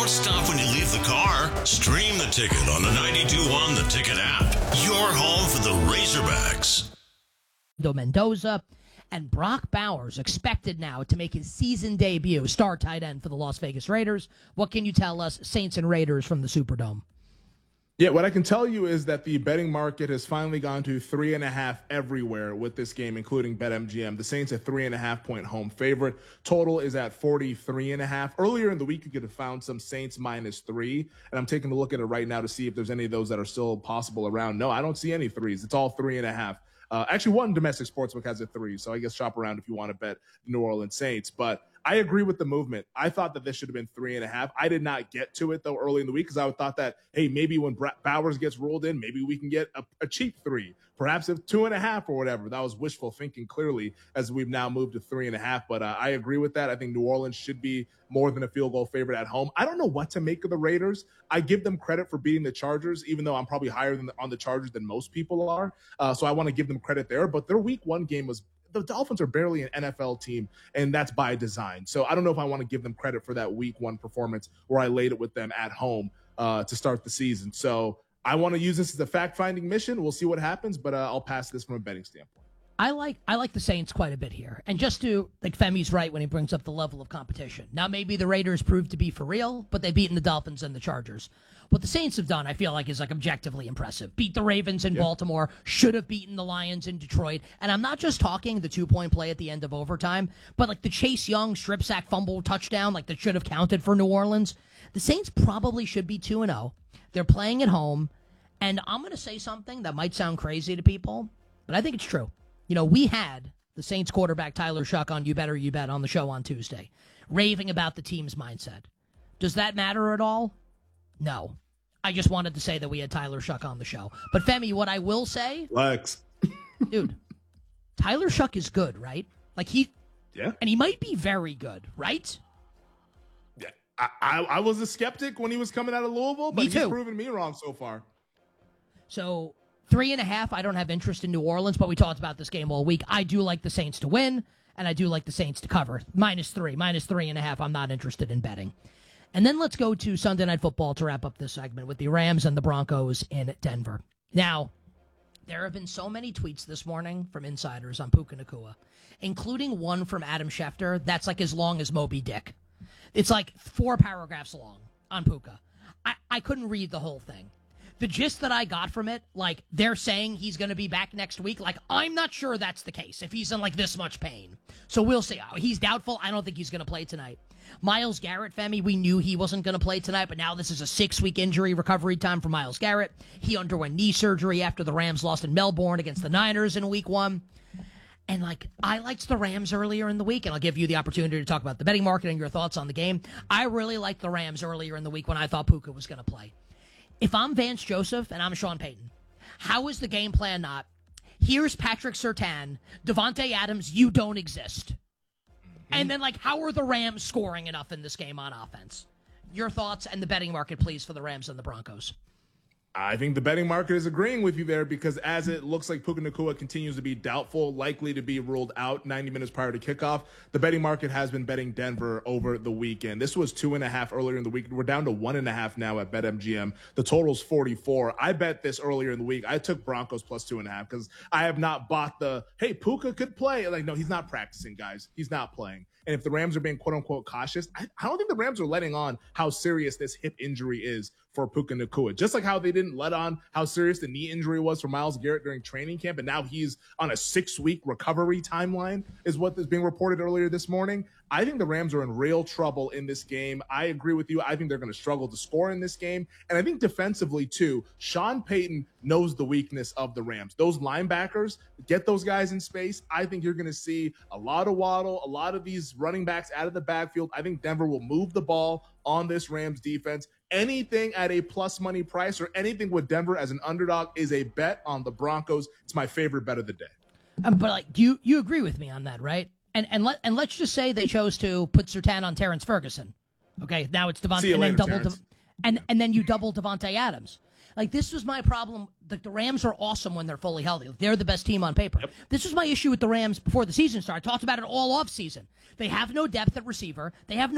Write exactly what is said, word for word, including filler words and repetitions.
Don't stop when you leave the car. Stream the ticket on the ninety-two point one The Ticket app. Your home for the Razorbacks. Mendoza and Brock Bowers expected now to make his season debut, star tight end for the Las Vegas Raiders. What can you tell us, Saints and Raiders from the Superdome? Yeah, what I can tell you is that the betting market has finally gone to three and a half everywhere with this game, including BetMGM. The Saints a three and a half point home favorite. Total is at forty-three and a half. Earlier in the week, you could have found some Saints minus three, and I'm taking a look at it right now to see if there's any of those that are still possible around. No, I don't see any threes. It's all three and a half. Uh, actually, one domestic sportsbook has a three, so I guess shop around if you want to bet New Orleans Saints. But I agree with the movement. I thought that this should have been three and a half. I did not get to it, though, early in the week because I thought that, hey, maybe when Bowers gets ruled in, maybe we can get a, a cheap three, perhaps a two and a half or whatever. That was wishful thinking, clearly, as we've now moved to three and a half. But uh, I agree with that. I think New Orleans should be more than a field goal favorite at home. I don't know what to make of the Raiders. I give them credit for beating the Chargers, even though I'm probably higher than the, on the Chargers than most people are. Uh, so I want to give them credit there. But their week one game was the Dolphins are barely an N F L team, and that's by design. So I don't know if I want to give them credit for that week one performance where I laid it with them at home uh, to start the season. So I want to use this as a fact-finding mission. We'll see what happens, but uh, I'll pass this from a betting standpoint. I like I like the Saints quite a bit here. And just to, like, Femi's right when he brings up the level of competition. Now, maybe the Raiders proved to be for real, but they've beaten the Dolphins and the Chargers. What the Saints have done, I feel like, is, like, objectively impressive. Beat the Ravens in yeah. Baltimore, should have beaten the Lions in Detroit. And I'm not just talking the two-point play at the end of overtime, but, like, the Chase Young strip sack fumble touchdown, like, that should have counted for New Orleans. The Saints probably should be two and oh. They're playing at home. And I'm going to say something that might sound crazy to people, but I think it's true. You know, we had the Saints quarterback Tyler Shuck on You Better You Bet on the show on Tuesday, raving about the team's mindset. Does that matter at all? No. I just wanted to say that we had Tyler Shuck on the show. But Femi, what I will say, Lex, dude, Tyler Shuck is good, right? Like he, yeah, and he might be very good, right? Yeah, I, I, I was a skeptic when he was coming out of Louisville, but me too. He's proven me wrong so far. So. Three and a half, I don't have interest in New Orleans, but we talked about this game all week. I do like the Saints to win, and I do like the Saints to cover. Minus three, minus three and a half, I'm not interested in betting. And then let's go to Sunday Night Football to wrap up this segment with the Rams and the Broncos in Denver. Now, there have been so many tweets this morning from insiders on Puka Nacua, including one from Adam Schefter that's like as long as Moby Dick. It's like four paragraphs long on Puka. I, I couldn't read the whole thing. The gist that I got from it, like, they're saying he's going to be back next week. Like, I'm not sure that's the case if he's in, like, this much pain. So we'll see. He's doubtful. I don't think he's going to play tonight. Myles Garrett, Femi, we knew he wasn't going to play tonight, but now this is a six-week injury recovery time for Myles Garrett. He underwent knee surgery after the Rams lost in Melbourne against the Niners in week one. And, like, I liked the Rams earlier in the week, and I'll give you the opportunity to talk about the betting market and your thoughts on the game. I really liked the Rams earlier in the week when I thought Puka was going to play. If I'm Vance Joseph and I'm Sean Payton, how is the game plan not? Here's Patrick Surtain, Devontae Adams, you don't exist. Mm-hmm. And then, like, how are the Rams scoring enough in this game on offense? Your thoughts and the betting market, please, for the Rams and the Broncos. I think the betting market is agreeing with you there because as it looks like Puka Nacua continues to be doubtful, likely to be ruled out ninety minutes prior to kickoff, the betting market has been betting Denver over the weekend. This was two and a half earlier in the week. We're down to one and a half now at BetMGM. The total's forty-four. I bet this earlier in the week. I took Broncos plus two and a half because I have not bought the, hey, Puka could play. Like, no, he's not practicing, guys. He's not playing. And if the Rams are being quote-unquote cautious, I, I don't think the Rams are letting on how serious this hip injury is for Puka Nacua. Just like how they didn't let on how serious the knee injury was for Myles Garrett during training camp, and now he's on a six-week recovery timeline is what is being reported earlier this morning. I think the Rams are in real trouble in this game. I agree with you. I think they're going to struggle to score in this game. And I think defensively, too, Sean Payton knows the weakness of the Rams. Those linebackers, get those guys in space. I think you're going to see a lot of Waddle, a lot of these running backs out of the backfield. I think Denver will move the ball on this Rams defense. Anything at a plus money price or anything with Denver as an underdog is a bet on the Broncos. It's my favorite bet of the day. Um, but like, do you, you agree with me on that, right? And and let and let's just say they chose to put Surtain on Terrence Ferguson. Okay, now it's Devontae, and then double, De, and and then you double Devontae Adams. Like, this was my problem. The, the Rams are awesome when they're fully healthy. They're the best team on paper. Yep. This was my issue with the Rams before the season started. I talked about it all off season. They have no depth at receiver. They have no